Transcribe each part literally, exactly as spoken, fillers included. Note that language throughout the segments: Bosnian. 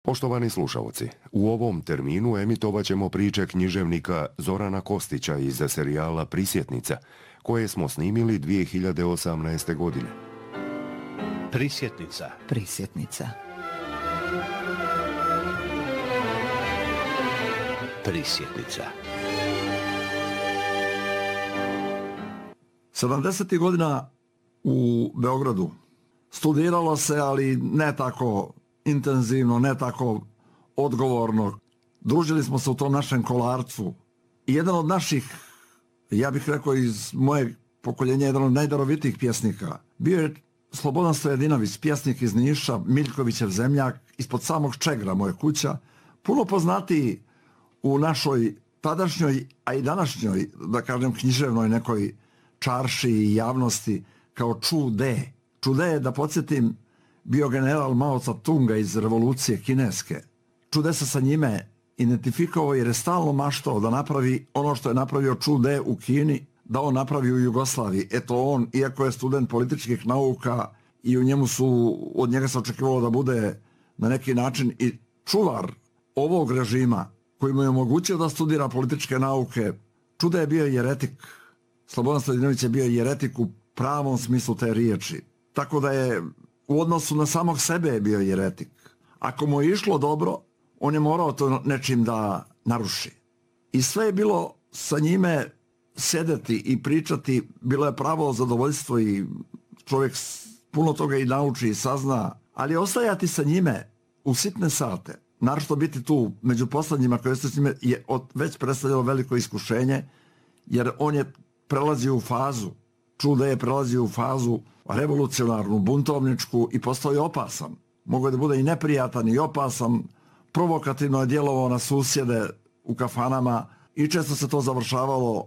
Poštovani slušalci, u ovom terminu emitovat ćemo priče književnika Zorana Kostića iz serijala Prisjetnica, koje smo snimili dvije hiljade osamnaeste. godine. Prisjetnica. Prisjetnica. Prisjetnica. sedamdesetih godina u Beogradu studiralo se, ali ne tako intenzivno, ne tako odgovorno. Družili smo se u tom našem kolarcu. I jedan od naših, ja bih rekao iz moje pokoljenja, jedan od najdarovitijih pjesnika, bio je Slobodan Stojadinović, pjesnik iz Niša, Miljkovićev zemljak, ispod samog Čegra, moja kuća, puno poznatiji u našoj tadašnjoj, a i današnjoj, da kažem, književnoj nekoj čarši i javnosti kao Čude. Čude je, da podsjetim, bio general Mao Tse-tunga iz revolucije kineske. Čude se sa njime identifikovao jer je stalno maštao da napravi ono što je napravio Čude u Kini, da on napravi u Jugoslaviji. Eto on, iako je student političkih nauka i u njemu su, od njega se očekivalo da bude na neki način i čuvar ovog režima koji mu je omogućio da studira političke nauke. Čude je bio jeretik. Slobodan Stojadinović je bio jeretik u pravom smislu te riječi. Tako da je u odnosu na samog sebe je bio jeretik. Ako mu je išlo dobro, on je morao to nečim da naruši. I sve je bilo sa njime sedeti i pričati, bilo je pravo zadovoljstvo i čovjek puno toga i nauči i sazna, ali ostajati sa njime u sitne sate, naročito biti tu među poslednjima koje ste s njime, je već predstavljalo veliko iskušenje, jer on je prelazio u fazu, Čude je prelazio u fazu revolucionarnu, buntovničku i postao je opasan. Mogao je da bude i neprijatan i opasan, provokativno je djelovao na susjede u kafanama i često se to završavalo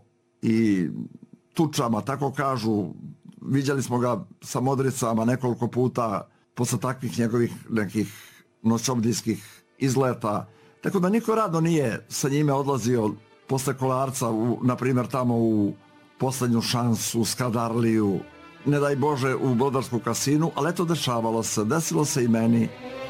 i tučama, tako kažu. Vidjeli smo ga sa modricama nekoliko puta posle takvih njegovih nekih noćobdijskih izleta. Tako da niko rado nije sa njime odlazio posle kolarca, u, na primjer tamo u Poslednju šansu, u Skadarliju, ne daj Bože u Brodarsku kasinu, ali eto dešavalo se, desilo se i meni.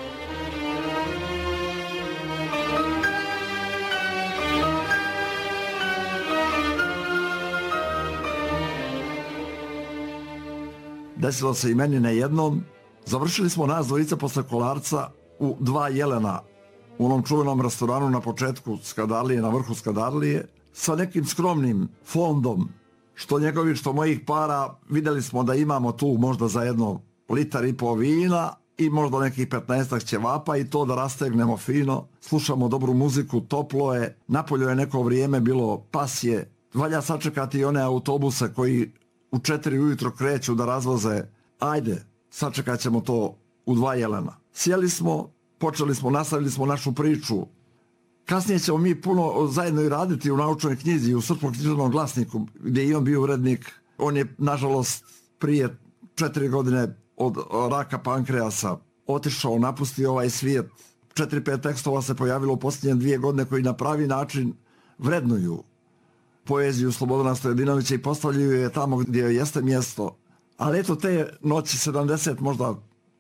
Desilo se i meni na jednom. Završili smo nas dvojica posle kolarca u Dva jelena, u onom čuvenom restoranu na početku Skadarlije, na vrhu Skadarlije, sa nekim skromnim fondom, što njegovih, što mojih para. Vidjeli smo da imamo tu možda za jedno litar i po vina i možda nekih petnaestak ćevapa i to da rastegnemo fino. Slušamo dobru muziku, toplo je, napolju je neko vrijeme bilo pasje. Valja sačekati i one autobuse koji u četiri ujutro kreću da razvoze. Ajde, sačekat ćemo to u Dva jelena. Sjeli smo, počeli smo, nastavili smo našu priču. Kasnije ćemo mi puno zajedno i raditi u naučnoj knjizi i u Srpskom književnom glasniku, gdje je i on bio urednik. On je, nažalost, prije četiri godine od raka pankreasa otišao, napustio ovaj svijet. Četiri, pet tekstova se pojavilo u posljednje dvije godine koji na pravi način vrednuju poeziju Slobodana Stojadinovića i postavljaju je tamo gdje jeste mjesto. Ali eto, te noći sedamdeset, možda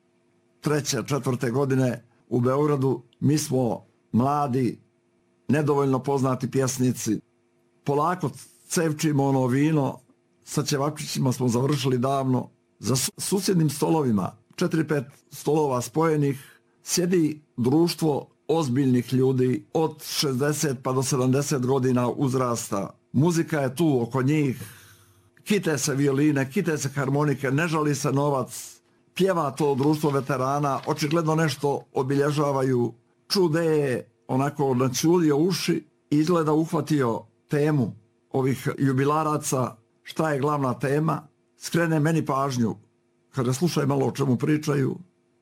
treće, četvrte godine u Beogradu, mi smo mladi, nedovoljno poznati pjesnici, polako cevčimo ono vino, sa ćevapčićima smo završili davno. Za susjednim stolovima, četiri, pet stolova spojenih, sjedi društvo ozbiljnih ljudi od šezdeset pa do sedamdeset godina uzrasta. Muzika je tu oko njih, kite se violine, kite se harmonike, ne žali se novac, pjeva to društvo veterana, očigledno nešto obilježavaju. Čude je onako načulio uši i izgleda uhvatio temu ovih jubilaraca, šta je glavna tema, skrene meni pažnju kada slušaj malo o čemu pričaju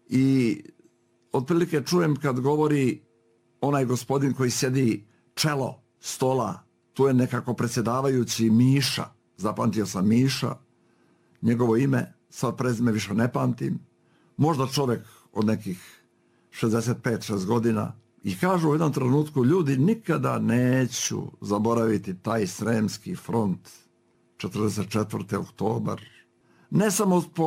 i otprilike čujem kad govori onaj gospodin koji sjedi čelo stola, tu je nekako predsjedavajući Miša, zapamtio sam Miša, njegovo ime, sad prezime više ne pamtim, možda čovjek od nekih šezdeset pet šest godina. I kažu u jednom trenutku, ljudi, nikada neću zaboraviti taj Sremski front, četrdeset četvrti oktobar. Ne samo